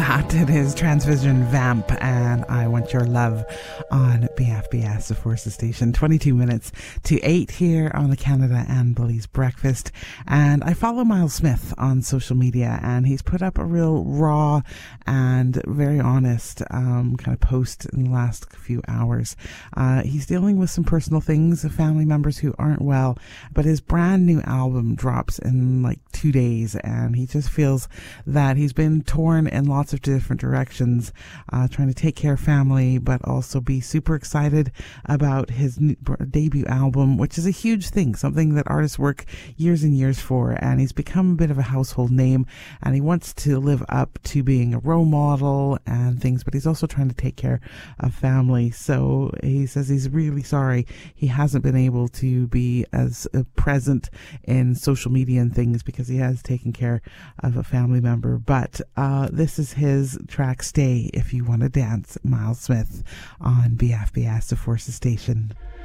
that. It is Transvision Vamp and I Want Your Love on BFBS, the Forces Station. 22 minutes to 8 here on the Canada and Belize Breakfast. And I follow Miles Smith on social media, and he's put up a real raw and very honest kind of post in the last few hours. He's dealing with some personal things, family members who aren't well, but his brand new album drops in like 2 days, and he just feels that he's been torn in lots of different directions, trying to take care of family, but also be super excited about his debut album, which is a huge thing, something that artists work years and years for. And he's become a bit of a household name, and he wants to live up to being a role model and things, but he's also trying to take care of family. So he says he's really sorry he hasn't been able to be as present in social media and things because he has taken care of a family member. But this is his track, Stay If You Want to Dance, Miles Smith on BFBS, the Forces Station.